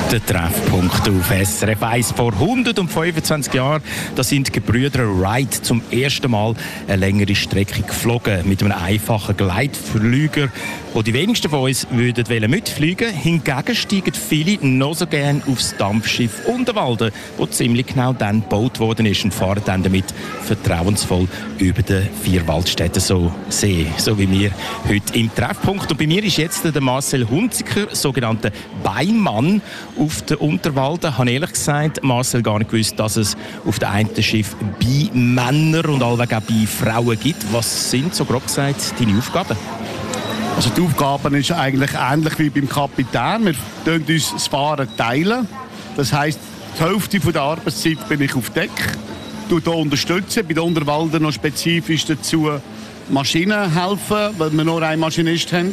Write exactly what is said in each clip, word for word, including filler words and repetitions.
Der Treffpunkt auf S R F eins. Vor hundertfünfundzwanzig Jahren da sind die Gebrüder Wright zum ersten Mal eine längere Strecke geflogen. Mit einem einfachen Gleitflüger, wo die wenigsten von uns würden mitfliegen. Hingegen steigen viele noch so gerne aufs Dampfschiff Unterwalden, das ziemlich genau dann gebaut worden ist, und fahren dann damit vertrauensvoll über den Vierwaldstätten so See, so wie wir heute im Treffpunkt. Und bei mir ist jetzt der Marcel Hunziker, sogenannter Beinmann, auf der Unterwalden. Ich habe ehrlich gesagt, Marcel, gar nicht gewusst, dass es auf dem einen Schiff Beimänner und allweg auch Beifrauen gibt. Was sind, so grob gesagt, deine Aufgaben? Also die Aufgabe ist eigentlich ähnlich wie beim Kapitän. Wir teilen uns das Fahren teilen. Das heisst, die Hälfte der Arbeitszeit bin ich auf Deck. Ich unterstütze bei den Unterwalden noch spezifisch dazu Maschinen helfen, weil wir nur einen Maschinist haben.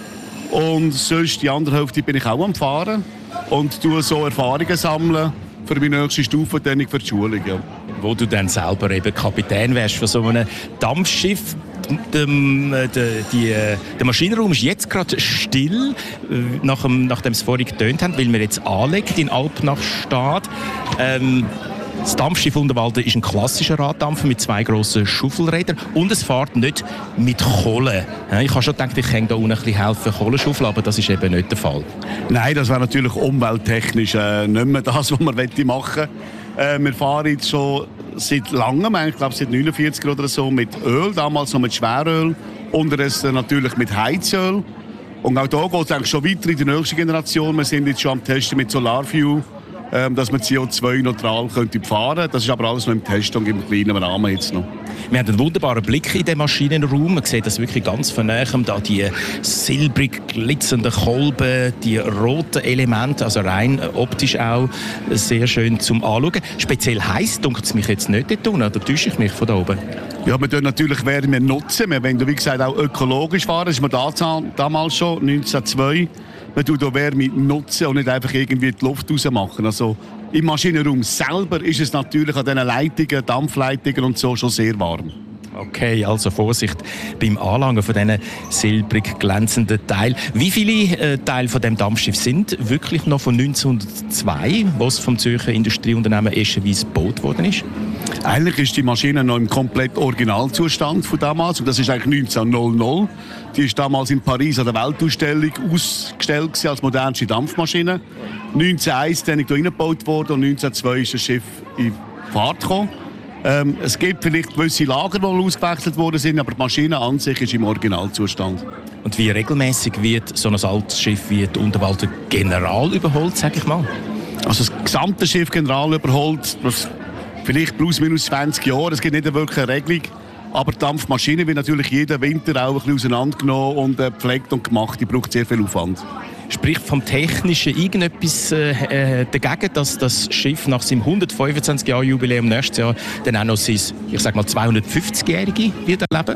Und sonst die andere Hälfte bin ich auch am Fahren und tue so Erfahrungen sammeln für meine nächste Stufe, dann für die Schulung. Ja. Wo du dann selber eben Kapitän wärst von so einem Dampfschiff. Der, der, die, der Maschinenraum ist jetzt gerade still, nach dem, nachdem es vorhin getönt haben, weil wir jetzt anlegen in Alpnachstad. Ähm, Das Dampfschiff Unterwalden ist ein klassischer Raddampfer mit zwei grossen Schaufelrädern und es fährt nicht mit Kohle. Ich habe schon gedacht, ich kann da unten ein bisschen helfen, Kohle schaufeln, aber das ist eben nicht der Fall. Nein, das wäre natürlich umwelttechnisch äh, nicht mehr das, was man machen möchte. Äh, wir fahren jetzt schon seit langem, ich glaube seit neunundvierzig oder so, mit Öl, damals noch mit Schweröl, unterdessen natürlich mit Heizöl. Und auch da geht es eigentlich schon weiter in die nächste Generation. Wir sind jetzt schon am Testen mit Solarfuel, dass man C O zwei neutral könnte fahren. Das ist aber alles noch im Test und im kleinen Rahmen jetzt noch. Wir haben einen wunderbaren Blick in den Maschinenraum. Man sieht das wirklich ganz von nahem. Da die silbrig glitzernden Kolben, die roten Elemente, also rein optisch auch sehr schön zum Anschauen. Speziell heiß dunkelt es mich jetzt nicht dort unten, oder täusche ich mich von da oben? Ja, wir tun natürlich Wärme nutzen. Wir wollen, wie gesagt, auch ökologisch fahren. Das ist mir damals schon, neunzehnhundertzwei. Man tut auch Wärme nutzen und nicht einfach irgendwie die Luft rausmachen. Also im Maschinenraum selber ist es natürlich an diesen Leitungen, Dampfleitungen und so schon sehr warm. Okay, also Vorsicht beim Anlangen von diesen silbrig glänzenden Teilen. Wie viele äh, Teile von dem Dampfschiff sind wirklich noch von neunzehnhundertzwei, was vom Zürcher Industrieunternehmen Eschenwies gebaut worden ist? Eigentlich ist die Maschine noch im komplett Originalzustand von damals. Und das ist eigentlich neunzehnhundert. Die ist damals in Paris an der Weltausstellung ausgestellt als modernste Dampfmaschine. neunzehnhunderteins dann hier reingebaut worden und neunzehnhundertzwei ist das Schiff in Fahrt gekommen. Ähm, es gibt vielleicht gewisse Lager, die ausgewechselt worden sind, aber die Maschine an sich ist im Originalzustand. Und wie regelmäßig wird so ein altes Schiff wie die Unterwalden General überholt, sage ich mal? Also das gesamte Schiff General überholt, vielleicht plus minus zwanzig Jahre. Es gibt nicht wirklich eine Regelung. Aber die Dampfmaschine wird natürlich jeden Winter auch ein bisschen auseinandergenommen und äh, gepflegt und gemacht. Die braucht sehr viel Aufwand. Spricht vom Technischen irgendetwas äh, dagegen, dass das Schiff nach seinem hundertfünfundzwanzig Jahr Jubiläum nächstes Jahr dann auch noch sein, ich sag mal, zweihundertfünfzigjährige wird erleben?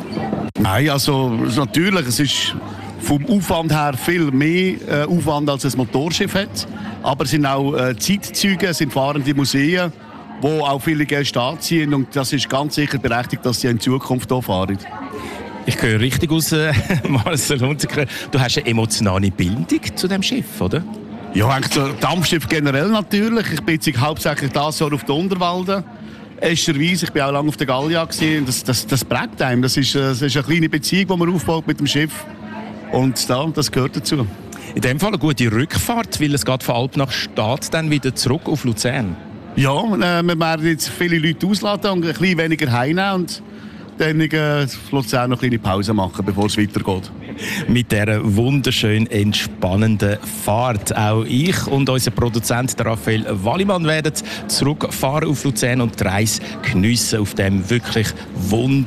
Nein, also natürlich, es ist vom Aufwand her viel mehr äh, Aufwand, als ein Motorschiff hat. Aber es sind auch äh, Zeitzeuge, es sind fahrende Museen, wo auch viele Gäste anziehen. Und das ist ganz sicher berechtigt, dass sie in Zukunft hier fahren. Ich höre richtig aus, äh, Marcel Hunziker. Du hast eine emotionale Bindung zu diesem Schiff, oder? Ja, eigentlich zu Dampfschiff generell natürlich. Ich bin jetzt hauptsächlich das Jahr auf der Unterwalden. Esterweise, ich war auch lange auf der Gallia. Das, das, das prägt einem. Das ist, das ist eine kleine Beziehung, die man aufbaut mit dem Schiff. Und da, das gehört dazu. In dem Fall eine gute Rückfahrt, weil es geht von Alpnachstad dann wieder zurück auf Luzern. Ja, äh, wir werden jetzt viele Leute ausladen und ein bisschen weniger heimnehmen und dann äh, Luzern noch eine kleine Pause machen, bevor es weitergeht. Mit dieser wunderschön entspannenden Fahrt. Auch ich und unser Produzent Raphael Wallimann werden zurückfahren auf Luzern und die Reise geniessen auf dem wirklich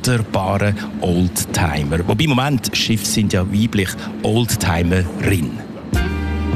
wunderbaren Oldtimer. Wobei im Moment, Schiffe sind ja weiblich, Oldtimerin.